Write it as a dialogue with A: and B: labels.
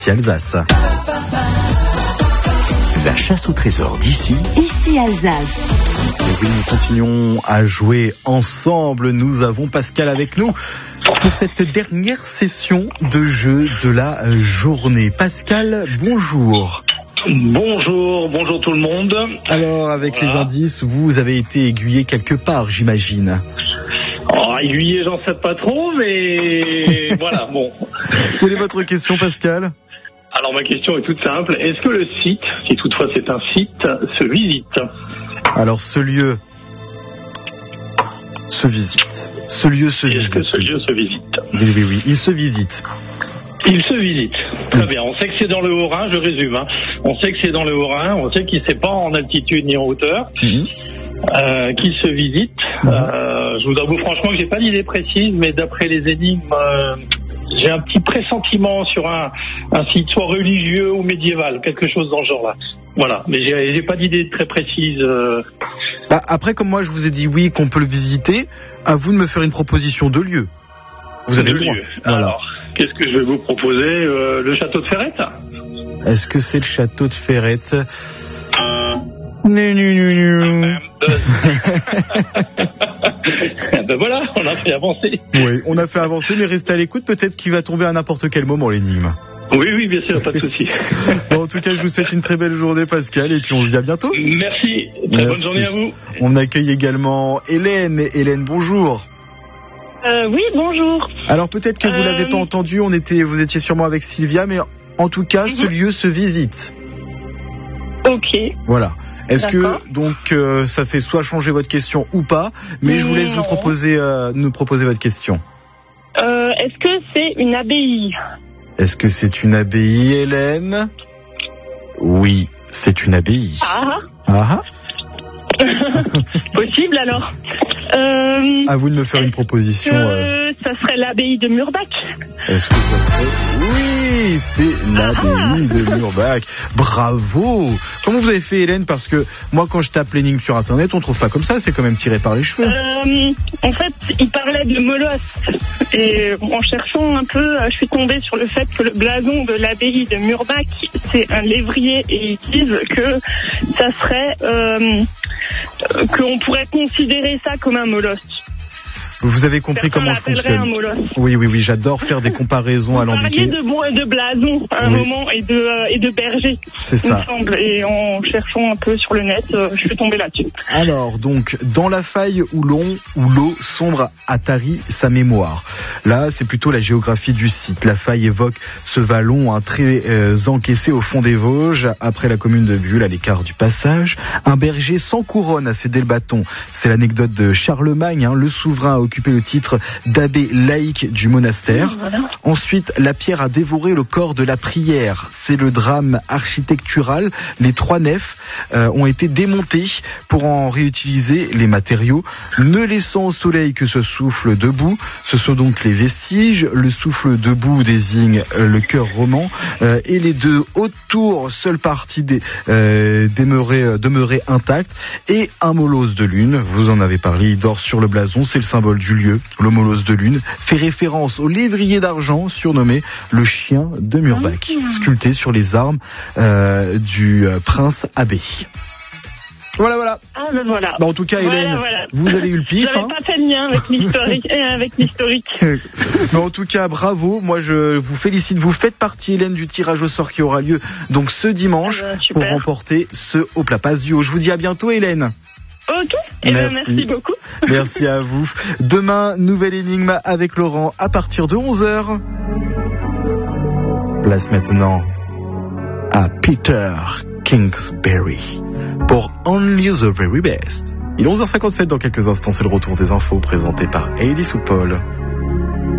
A: Alsace.
B: La chasse au trésor d'ici.
C: Ici Alsace.
A: Et oui, nous continuons à jouer ensemble. Nous avons Pascal avec nous pour cette dernière session de jeu de la journée. Pascal, bonjour.
D: Bonjour tout le monde.
A: Alors, avec les indices, vous avez été aiguillé quelque part, j'imagine.
D: Aiguillé, j'en sais pas trop, mais voilà, bon.
A: Quelle est votre question, Pascal ?
D: Alors, ma question est toute simple. Est-ce que le site, si toutefois c'est un site, se visite ?
A: Alors, ce lieu se visite. Ce lieu se visite.
D: Est-ce que ce lieu se visite ?
A: Oui, il se visite.
D: Il se visite. Très bien. On sait que c'est dans le Haut-Rhin, je résume. On sait que c'est dans le Haut-Rhin. On sait qu'il n'est pas en altitude ni en hauteur. Qui se visite. Je vous avoue franchement que j'ai pas d'idée précise, mais d'après les énigmes, j'ai un petit pressentiment sur un site soit religieux ou médiéval, quelque chose dans ce genre-là. Voilà, mais j'ai pas d'idée très précise.
A: Après, comme moi je vous ai dit oui, qu'on peut le visiter, à vous de me faire une proposition de lieu. Vous avez le droit. Voilà.
D: Alors, qu'est-ce que je vais vous proposer ? Le château de Ferrette ?
A: Est-ce que c'est le château de Ferrette ?
D: Ben voilà, on a fait avancer.
A: Oui, on a fait avancer, mais restez à l'écoute, peut-être qu'il va tomber à n'importe quel moment l'énigme.
D: Oui, bien sûr, pas de souci.
A: Bon, en tout cas, je vous souhaite une très belle journée, Pascal, et puis on se dit à bientôt.
D: Merci, très bonne journée à vous.
A: On accueille également Hélène. Hélène, bonjour.
E: Oui, bonjour.
A: Alors peut-être que vous l'avez pas entendu, vous étiez sûrement avec Sylvia, mais en tout cas, ce lieu se visite.
E: Ok.
A: Voilà. Est-ce
E: D'accord.
A: que donc ça fait soit changer votre question ou pas, mais je vous laisse nous proposer votre question.
E: Est-ce que c'est une abbaye ?
A: Est-ce que c'est une abbaye, Hélène ? Oui, c'est une abbaye.
E: Possible alors.
A: À vous de me faire une proposition.
E: Ça serait l'abbaye de Murbach.
A: Est-ce que ça serait... Oui, c'est l'abbaye de Murbach. Bravo. Comment vous avez fait, Hélène ? Parce que moi, quand je tape l'énigme sur Internet, on trouve pas comme ça. C'est quand même tiré par les cheveux.
E: En fait, il parlait de Molosse. Et en cherchant un peu, je suis tombée sur le fait que le blason de l'abbaye de Murbach, c'est un lévrier. Et ils disent que ça serait... qu'on pourrait considérer ça comme un molosse.
A: Vous avez compris comment je fonctionne. Oui, j'adore faire des comparaisons alambiquées.
E: Vous parliez de blason à un moment et de berger.
A: C'est ça.
E: Il me semble. Et en cherchant un peu sur le net, je suis tombée là-dessus.
A: Alors, donc, dans la faille où l'eau sombre a tari sa mémoire. Là, c'est plutôt la géographie du site. La faille évoque ce vallon très encaissé au fond des Vosges, après la commune de Bulle, à l'écart du passage. Un berger sans couronne a cédé le bâton. C'est l'anecdote de Charlemagne, le souverain a occupé le titre d'abbé laïque du monastère. Voilà. Ensuite, la pierre a dévoré le corps de la prière. C'est le drame architectural. Les 3 nefs ont été démontées pour en réutiliser les matériaux, ne laissant au soleil que ce souffle debout. Ce sont donc les vestiges. Le souffle debout désigne le chœur roman et les 2 hautes tours, seule partie demeurée intacte, et un molosse de lune. Vous en avez parlé, il dort sur le blason, c'est le symbole du lieu. Le molosse de lune fait référence au lévrier d'argent surnommé le chien de Murbach, sculpté sur les armes du prince abbé. Voilà.
E: Ah ben voilà.
A: En tout cas, Hélène, vous avez eu le pif.
E: J'avais pas fait le lien avec l'historique.
A: Mais en tout cas, bravo. Moi, je vous félicite. Vous faites partie, Hélène, du tirage au sort qui aura lieu donc ce dimanche pour remporter ce Haut Plat Passe Duo. Je vous dis à bientôt, Hélène.
E: Ok, merci beaucoup.
A: Merci à vous. Demain, nouvelle énigme avec Laurent à partir de 11h. Place maintenant à Peter Kingsbury pour Only the Very Best. Il est 11h57 dans quelques instants, c'est le retour des infos présenté par Heidi Soupol.